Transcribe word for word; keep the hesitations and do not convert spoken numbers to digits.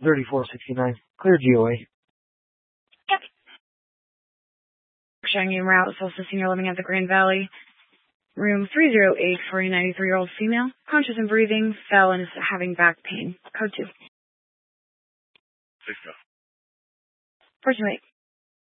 thirty-four sixty-nine. Clear G O A. Yep. Showing you route, Solstice Senior Living at the Grand Valley. Room three oh eight for a ninety-three-year-old female, conscious and breathing, fell and is having back pain. Code two. Six go. Person wait.